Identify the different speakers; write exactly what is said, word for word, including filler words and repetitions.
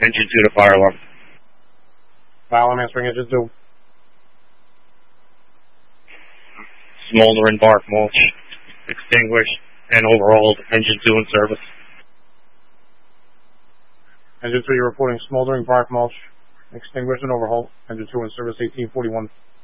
Speaker 1: Engine two to fire alarm.
Speaker 2: Fire alarm answering engine two.
Speaker 1: Smoldering bark mulch extinguished and overhauled. Engine two in service.
Speaker 2: Engine two, you're reporting smoldering bark mulch extinguished and overhauled. Engine two in service eighteen forty-one.